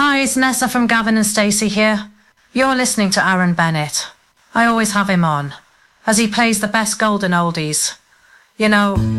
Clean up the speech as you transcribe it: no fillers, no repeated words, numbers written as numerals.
Hi, it's Nessa from Gavin and Stacey here. You're listening to Aaron Bennett. I always have him on, as he plays the best golden oldies. You know,